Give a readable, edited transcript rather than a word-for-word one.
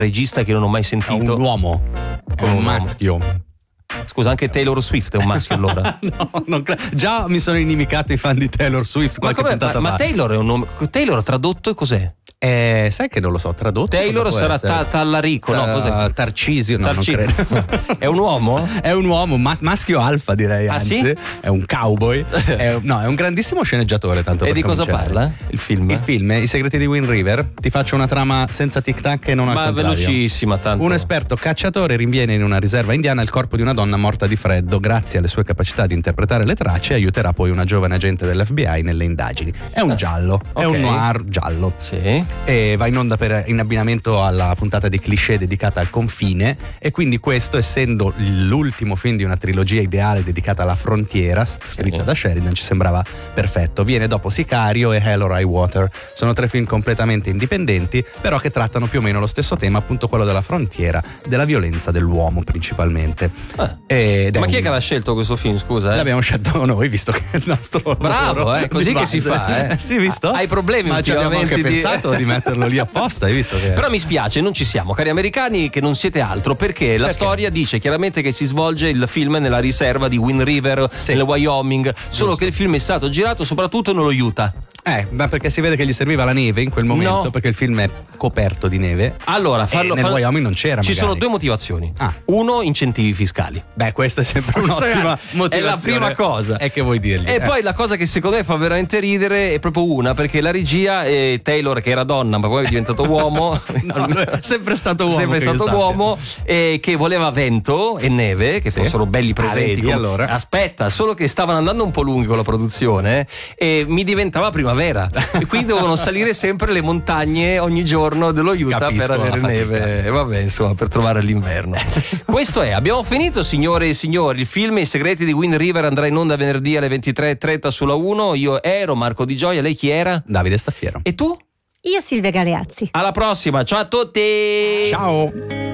regista che non ho mai È sentito. un uomo, è un maschio. Scusa, anche Taylor Swift è un maschio allora? No, non già mi sono inimicato i fan di Taylor Swift qualche puntata ma fa. Taylor è un nome. Taylor tradotto cos'è? Sai che non lo so, tradotto. Taylor sarà Tallarico, no? Cos'è? Tarcisio, no, non credo. È un uomo? È un uomo, maschio alfa direi, Ah, anzi. sì? È un cowboy. È un grandissimo sceneggiatore, tanto E per di cosa cominciare. parla il film? Il film, I segreti di Wind River. Ti faccio una trama senza tic tac e non al Ma contrario. velocissima, tanto. Un esperto cacciatore rinviene in una riserva indiana il corpo di una donna morta di freddo. Grazie alle sue capacità di interpretare le tracce aiuterà poi una giovane agente dell'FBI nelle indagini. È un giallo, è un noir giallo. Sì. E va in onda in abbinamento alla puntata di cliché dedicata al confine, e quindi questo, essendo l'ultimo film di una trilogia ideale dedicata alla frontiera scritta da Sheridan, ci sembrava perfetto. Viene dopo Sicario e Hell or High Water. Sono 3 film completamente indipendenti, però che trattano più o meno lo stesso tema, appunto quello della frontiera, della violenza dell'uomo principalmente. Ma chi è che l'ha scelto questo film, scusa? L'abbiamo scelto noi, visto che è il nostro bravo, così che si fa, Sì, visto? Hai problemi ma ci abbiamo anche pensato di metterlo lì apposta, hai visto che... Però mi spiace, non ci siamo, cari americani, che non siete altro, perché la storia dice chiaramente che si svolge il film nella riserva di Wind River, nel Wyoming, solo che il film è stato girato soprattutto nello Utah. Ma perché si vede che gli serviva la neve in quel momento, perché il film è coperto di neve. Allora, nel Wyoming non c'era. Ci sono 2 motivazioni. Uno, incentivi fiscali. Questa è sempre un'ottima motivazione. È la prima cosa. E che vuoi dirgli? E poi la cosa che secondo me fa veramente ridere è proprio una, perché la regia, Taylor, che era donna ma poi è diventato uomo, è sempre stato uomo, che voleva vento e neve, che fossero belli presenti. Allora. Aspetta, solo che stavano andando un po' lunghi con la produzione e mi diventava primavera e quindi dovevano salire sempre le montagne ogni giorno dello Utah per avere neve, e vabbè, insomma, per trovare l'inverno. Questo abbiamo finito, signore e signori. Il film I segreti di Wind River andrà in onda venerdì alle 23:30 sulla 1. Io ero Marco Di Gioia, lei chi era? Davide Staffiero. E tu? Io Silvia Galeazzi. Alla prossima, ciao a tutti. Ciao.